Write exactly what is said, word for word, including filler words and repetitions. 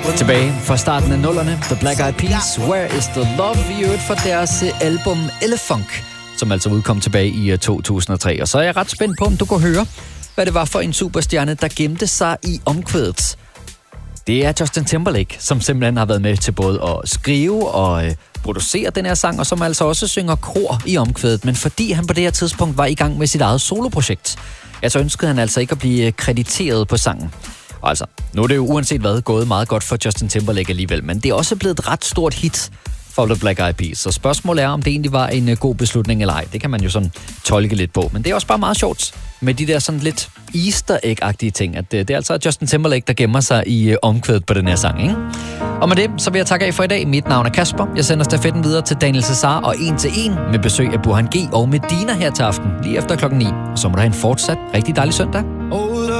Tilbage fra starten af nullerne, The Black Eyed Peas, Where is the Love, i øvrigt for deres album Elefunk, som altså udkom tilbage i to tusind og tre. Og så er jeg ret spændt på, om du kan høre, hvad det var for en superstjerne, der gemte sig i omkvædet. Det er Justin Timberlake, som simpelthen har været med til både at skrive og øh, producere den her sang, og som altså også synger kor i omkvædet. Men fordi han på det her tidspunkt var i gang med sit eget soloprojekt, ja, så ønskede han altså ikke at blive krediteret på sangen. Og altså, nu er det jo uanset hvad gået meget godt for Justin Timberlake alligevel, men det er også blevet et ret stort hit for The Black Eyed Peas. Så spørgsmålet er, om det egentlig var en god beslutning eller ej. Det kan man jo sådan tolke lidt på. Men det er også bare meget sjovt med de der sådan lidt easter egg-agtige ting. At det er altså Justin Timberlake, der gemmer sig i omkvædet på den her sang, ikke? Og med det, så vil jeg takke af for i dag. Mit navn er Kasper. Jeg sender stafetten videre til Daniel Cesar og en til en med besøg af Burhan G og Medina her til aften, lige efter klokken ni. Og så må du have en fortsat rigtig dejlig søndag. Oh.